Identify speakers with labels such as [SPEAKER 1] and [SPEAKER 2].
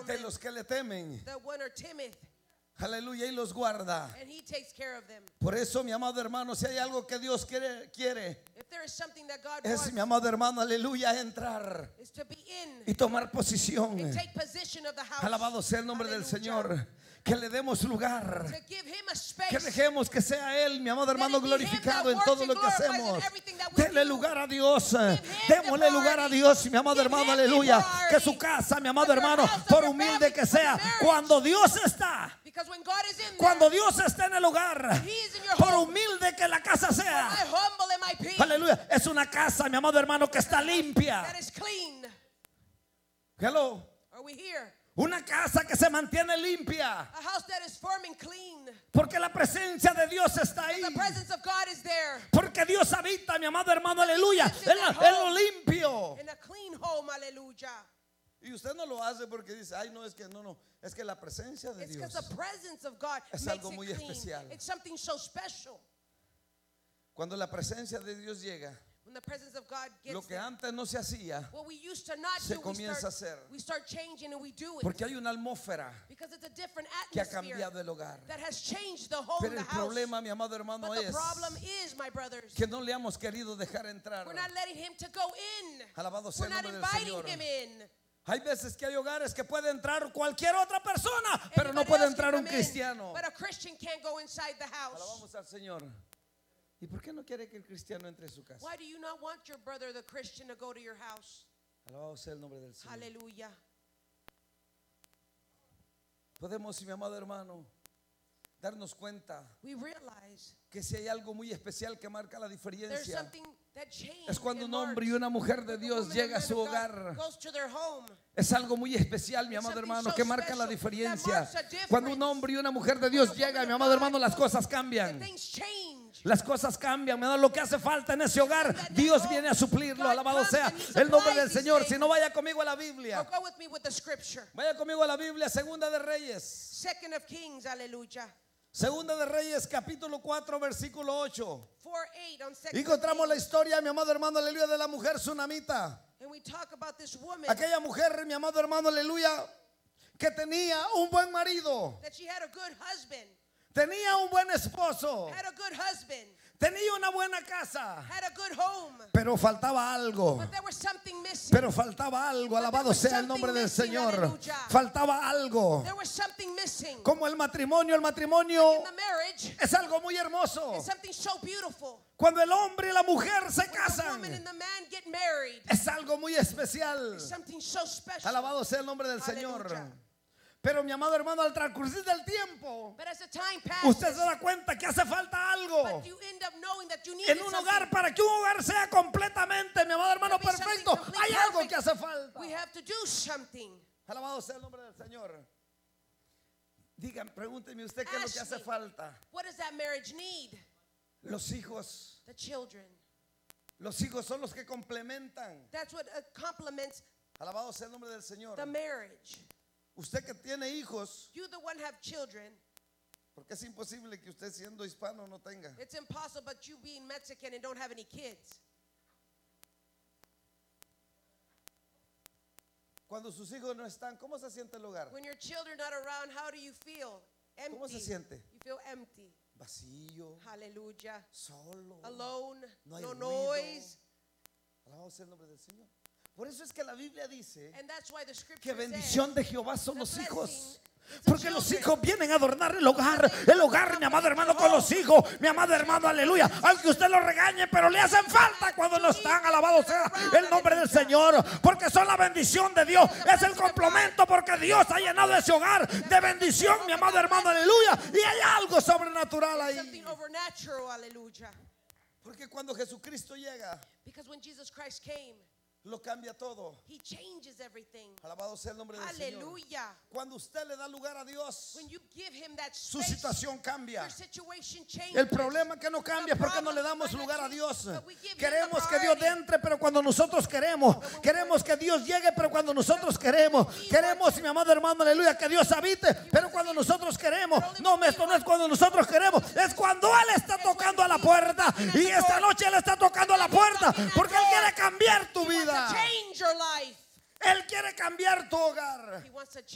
[SPEAKER 1] de los que le temen.
[SPEAKER 2] that one are timid,
[SPEAKER 1] Aleluya, y los guarda.
[SPEAKER 2] and He takes care of them.
[SPEAKER 1] Por eso, mi amado hermano, si hay algo que Dios quiere,
[SPEAKER 2] If there is something that God
[SPEAKER 1] es,
[SPEAKER 2] wants,
[SPEAKER 1] mi amado hermano, aleluya, entrar
[SPEAKER 2] is to be in
[SPEAKER 1] y tomar posición.
[SPEAKER 2] and take possession of the house.
[SPEAKER 1] Alabado sea el nombre del
[SPEAKER 2] Hallelujah.
[SPEAKER 1] Señor. Que le demos lugar.
[SPEAKER 2] To give Him a
[SPEAKER 1] Que
[SPEAKER 2] space.
[SPEAKER 1] dejemos que sea Él, mi amado hermano,
[SPEAKER 2] Let it be him
[SPEAKER 1] glorificado
[SPEAKER 2] that
[SPEAKER 1] en todo
[SPEAKER 2] works
[SPEAKER 1] lo
[SPEAKER 2] and
[SPEAKER 1] que
[SPEAKER 2] glorifies in
[SPEAKER 1] hacemos.
[SPEAKER 2] everything that we
[SPEAKER 1] Denle
[SPEAKER 2] do.
[SPEAKER 1] lugar a Dios.
[SPEAKER 2] him
[SPEAKER 1] Démosle
[SPEAKER 2] the
[SPEAKER 1] lugar a
[SPEAKER 2] priority.
[SPEAKER 1] Dios, mi amado
[SPEAKER 2] Give
[SPEAKER 1] hermano,
[SPEAKER 2] him the
[SPEAKER 1] aleluya.
[SPEAKER 2] priority.
[SPEAKER 1] Que su casa, mi amado
[SPEAKER 2] That your
[SPEAKER 1] hermano,
[SPEAKER 2] house,
[SPEAKER 1] por
[SPEAKER 2] your
[SPEAKER 1] humilde
[SPEAKER 2] family,
[SPEAKER 1] que
[SPEAKER 2] your
[SPEAKER 1] sea,
[SPEAKER 2] marriage.
[SPEAKER 1] cuando Dios está,
[SPEAKER 2] Because when God is in
[SPEAKER 1] cuando
[SPEAKER 2] there,
[SPEAKER 1] Dios está en el hogar,
[SPEAKER 2] He is in your
[SPEAKER 1] por
[SPEAKER 2] home.
[SPEAKER 1] humilde que la casa
[SPEAKER 2] My
[SPEAKER 1] sea,
[SPEAKER 2] humble and my peace.
[SPEAKER 1] aleluya, es una casa, mi amado hermano, que está limpia.
[SPEAKER 2] That is clean.
[SPEAKER 1] Hello.
[SPEAKER 2] Are we here?
[SPEAKER 1] Una casa que se mantiene limpia,
[SPEAKER 2] A house that is firm and clean.
[SPEAKER 1] porque la presencia de Dios está ahí.
[SPEAKER 2] The presence of God is there.
[SPEAKER 1] Porque Dios habita, mi amado hermano, aleluya, en lo limpio.
[SPEAKER 2] In a clean home, hallelujah.
[SPEAKER 1] Y usted no lo hace porque dice, ay, no, es que no, es que la presencia de
[SPEAKER 2] It's
[SPEAKER 1] Dios.
[SPEAKER 2] because the presence of God
[SPEAKER 1] Es
[SPEAKER 2] makes
[SPEAKER 1] algo
[SPEAKER 2] it
[SPEAKER 1] muy
[SPEAKER 2] clean.
[SPEAKER 1] especial.
[SPEAKER 2] It's something so special.
[SPEAKER 1] Cuando la presencia de Dios llega,
[SPEAKER 2] When the presence of God
[SPEAKER 1] lo
[SPEAKER 2] gets
[SPEAKER 1] que
[SPEAKER 2] there,
[SPEAKER 1] antes no se hacía,
[SPEAKER 2] what we used to not
[SPEAKER 1] se
[SPEAKER 2] do,
[SPEAKER 1] comienza a hacer.
[SPEAKER 2] we start changing and we do it.
[SPEAKER 1] porque hay una atmósfera
[SPEAKER 2] Because it's a different
[SPEAKER 1] que ha
[SPEAKER 2] atmosphere
[SPEAKER 1] cambiado el hogar.
[SPEAKER 2] that has changed the home,
[SPEAKER 1] Pero
[SPEAKER 2] the
[SPEAKER 1] el
[SPEAKER 2] house.
[SPEAKER 1] problema, mi amado hermano,
[SPEAKER 2] But the
[SPEAKER 1] es
[SPEAKER 2] problem is, my brothers,
[SPEAKER 1] que no le hemos querido dejar entrar.
[SPEAKER 2] we're not letting Him to go in.
[SPEAKER 1] Alabado sea
[SPEAKER 2] We're
[SPEAKER 1] el
[SPEAKER 2] not
[SPEAKER 1] nombre del
[SPEAKER 2] inviting
[SPEAKER 1] Señor.
[SPEAKER 2] Him in.
[SPEAKER 1] Hay veces que hay hogares que puede entrar cualquier otra persona, pero no
[SPEAKER 2] Anybody
[SPEAKER 1] puede
[SPEAKER 2] else
[SPEAKER 1] entrar
[SPEAKER 2] can
[SPEAKER 1] un
[SPEAKER 2] come in,
[SPEAKER 1] cristiano.
[SPEAKER 2] but a Christian can't go inside the house.
[SPEAKER 1] Alabamos al Señor. ¿Y por qué no quiere que el cristiano entre a su casa?
[SPEAKER 2] Why do you not want your brother, the Christian, to go to your house?
[SPEAKER 1] Alabado sea el nombre del Señor.
[SPEAKER 2] Hallelujah.
[SPEAKER 1] Podemos, mi amado hermano, darnos cuenta
[SPEAKER 2] We realize
[SPEAKER 1] que si hay algo muy especial que marca la
[SPEAKER 2] there's
[SPEAKER 1] diferencia,
[SPEAKER 2] something that changed.
[SPEAKER 1] es cuando
[SPEAKER 2] and
[SPEAKER 1] un hombre y
[SPEAKER 2] marks
[SPEAKER 1] una mujer de
[SPEAKER 2] when a
[SPEAKER 1] Dios
[SPEAKER 2] woman
[SPEAKER 1] llega a
[SPEAKER 2] and
[SPEAKER 1] su
[SPEAKER 2] man of God
[SPEAKER 1] hogar.
[SPEAKER 2] goes to their home.
[SPEAKER 1] Es algo muy especial, mi
[SPEAKER 2] It's
[SPEAKER 1] amado
[SPEAKER 2] something
[SPEAKER 1] hermano,
[SPEAKER 2] so
[SPEAKER 1] que marca la
[SPEAKER 2] special
[SPEAKER 1] diferencia.
[SPEAKER 2] that marks a difference.
[SPEAKER 1] Cuando un hombre y una mujer de Dios
[SPEAKER 2] When a
[SPEAKER 1] llega,
[SPEAKER 2] woman
[SPEAKER 1] mi
[SPEAKER 2] of
[SPEAKER 1] amado
[SPEAKER 2] God
[SPEAKER 1] hermano, las
[SPEAKER 2] goes,
[SPEAKER 1] cosas cambian.
[SPEAKER 2] Things change.
[SPEAKER 1] Las cosas cambian, mi amado. Lo que hace falta en ese hogar, Dios viene a suplirlo.
[SPEAKER 2] God
[SPEAKER 1] Alabado
[SPEAKER 2] comes
[SPEAKER 1] sea
[SPEAKER 2] and He
[SPEAKER 1] el nombre del
[SPEAKER 2] supplies these
[SPEAKER 1] Señor.
[SPEAKER 2] things.
[SPEAKER 1] Si no, vaya conmigo a la
[SPEAKER 2] Or
[SPEAKER 1] Biblia.
[SPEAKER 2] go with me with the scripture.
[SPEAKER 1] Vaya conmigo a la Biblia, Segunda de Reyes.
[SPEAKER 2] Second of Kings, hallelujah.
[SPEAKER 1] Segunda de Reyes, capítulo 4, versículo 8.
[SPEAKER 2] 4:8 on
[SPEAKER 1] Y
[SPEAKER 2] Second of
[SPEAKER 1] encontramos la
[SPEAKER 2] Kings.
[SPEAKER 1] historia, mi amado hermano, aleluya, de la mujer tsunamita.
[SPEAKER 2] And we talk about this woman
[SPEAKER 1] Aquella mujer, mi amado hermano, aleluya, que tenía un buen marido,
[SPEAKER 2] that she had a good husband,
[SPEAKER 1] tenía un buen esposo,
[SPEAKER 2] had a good husband,
[SPEAKER 1] tenía una buena casa,
[SPEAKER 2] had a good home.
[SPEAKER 1] pero faltaba algo.
[SPEAKER 2] But there was something missing.
[SPEAKER 1] Pero faltaba algo, alabado sea el nombre del Señor. Faltaba algo.
[SPEAKER 2] There was something missing.
[SPEAKER 1] Como el matrimonio
[SPEAKER 2] In the marriage,
[SPEAKER 1] es algo muy hermoso.
[SPEAKER 2] it's something so beautiful.
[SPEAKER 1] Cuando el hombre y la mujer se
[SPEAKER 2] When the
[SPEAKER 1] casan,
[SPEAKER 2] woman and the man get married,
[SPEAKER 1] es algo muy especial.
[SPEAKER 2] it's something so special.
[SPEAKER 1] Alabado sea el nombre del Señor.
[SPEAKER 2] Aleluya.
[SPEAKER 1] Pero mi amado hermano, al transcurrir del tiempo,
[SPEAKER 2] But as the time
[SPEAKER 1] usted
[SPEAKER 2] passes,
[SPEAKER 1] se da cuenta que hace falta algo
[SPEAKER 2] but you end up knowing that you need
[SPEAKER 1] en un hogar. Para que un hogar sea completamente, mi amado hermano,
[SPEAKER 2] To be something
[SPEAKER 1] perfecto,
[SPEAKER 2] complete,
[SPEAKER 1] hay algo
[SPEAKER 2] perfect.
[SPEAKER 1] que hace falta.
[SPEAKER 2] We have to do something.
[SPEAKER 1] Alabado sea el nombre del Señor. Digan, pregúnteme usted qué es lo que
[SPEAKER 2] Ask
[SPEAKER 1] hace
[SPEAKER 2] me.
[SPEAKER 1] falta.
[SPEAKER 2] What does that marriage need?
[SPEAKER 1] Los hijos.
[SPEAKER 2] The children.
[SPEAKER 1] Los hijos son los que complementan.
[SPEAKER 2] That's what complements
[SPEAKER 1] Alabado sea el nombre del Señor.
[SPEAKER 2] the marriage.
[SPEAKER 1] Usted que tiene hijos,
[SPEAKER 2] You the one have children.
[SPEAKER 1] porque es imposible que usted siendo hispano no tenga.
[SPEAKER 2] It's impossible, but you being Mexican and don't have any kids.
[SPEAKER 1] Cuando sus hijos no están, ¿cómo se siente el hogar?
[SPEAKER 2] When your children are not around, how do you feel? Empty.
[SPEAKER 1] ¿Cómo se siente?
[SPEAKER 2] You feel empty.
[SPEAKER 1] Vacío,
[SPEAKER 2] Hallelujah.
[SPEAKER 1] solo.
[SPEAKER 2] Alone.
[SPEAKER 1] No hay
[SPEAKER 2] No
[SPEAKER 1] ruido.
[SPEAKER 2] noise.
[SPEAKER 1] Alabado sea el nombre del Señor. Por eso es que la Biblia dice
[SPEAKER 2] And that's why the
[SPEAKER 1] que
[SPEAKER 2] scripture
[SPEAKER 1] bendición
[SPEAKER 2] says
[SPEAKER 1] de Jehová son
[SPEAKER 2] the
[SPEAKER 1] los
[SPEAKER 2] blessing
[SPEAKER 1] hijos.
[SPEAKER 2] is the
[SPEAKER 1] Porque los
[SPEAKER 2] children.
[SPEAKER 1] hijos vienen a adornar el hogar, mi amado hermano, con los hijos, mi amado hermano, aleluya. Aunque usted lo regañe, pero le hacen falta cuando no están. Alabado sea el nombre del Señor, porque son la bendición de Dios. Es el complemento, porque Dios ha llenado ese hogar de bendición, mi amado hermano, aleluya. Y hay algo sobrenatural
[SPEAKER 2] Something
[SPEAKER 1] ahí.
[SPEAKER 2] overnatural, hallelujah.
[SPEAKER 1] Porque cuando Jesucristo llega,
[SPEAKER 2] Because when Jesus Christ came,
[SPEAKER 1] lo cambia todo.
[SPEAKER 2] He changes everything.
[SPEAKER 1] Alabado sea el nombre del Señor.
[SPEAKER 2] Hallelujah.
[SPEAKER 1] Cuando usted le da lugar a Dios,
[SPEAKER 2] When you give Him that
[SPEAKER 1] su
[SPEAKER 2] space,
[SPEAKER 1] situación cambia.
[SPEAKER 2] your situation changes.
[SPEAKER 1] El problema que no cambia es porque no le damos lugar a Dios. Queremos que Dios entre, pero cuando nosotros queremos. Queremos que Dios llegue, pero cuando nosotros queremos. Queremos, mi amado hermano, aleluya, que Dios habite, pero cuando nosotros queremos. No, esto no es cuando nosotros queremos, es cuando Él está tocando a la puerta. Y esta noche Él está tocando a la puerta, porque Él quiere cambiar tu
[SPEAKER 2] He wants
[SPEAKER 1] vida.
[SPEAKER 2] to change your life.
[SPEAKER 1] Él quiere cambiar tu hogar.
[SPEAKER 2] He wants to